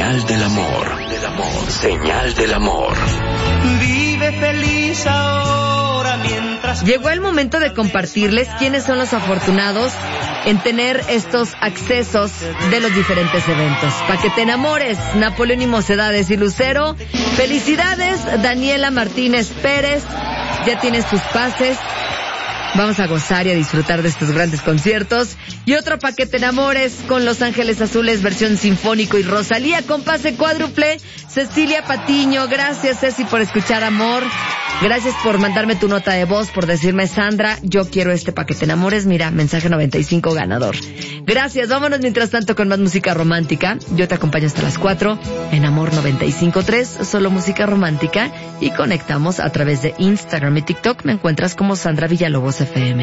Señal del amor. Señal del amor. Vive feliz ahora mientras... Llegó el momento de compartirles quiénes son los afortunados en tener estos accesos de los diferentes eventos. Para que te enamores, Napoleón y Mocedades y Lucero. Felicidades, Daniela Martínez Pérez. Ya tienes tus pases. Vamos a gozar y a disfrutar de estos grandes conciertos. Y otro para que te enamores con Los Ángeles Azules, versión sinfónico, y Rosalía con pase cuádruple. Cecilia Patiño, gracias Ceci por escuchar Amor. Gracias por mandarme tu nota de voz, por decirme, Sandra, yo quiero este para que te enamores. Mira, mensaje 95 ganador. Gracias, vámonos mientras tanto con más música romántica. Yo te acompaño hasta las 4 en Amor 95.3, solo música romántica. Y conectamos a través de Instagram y TikTok. Me encuentras como Sandra Villalobos FM.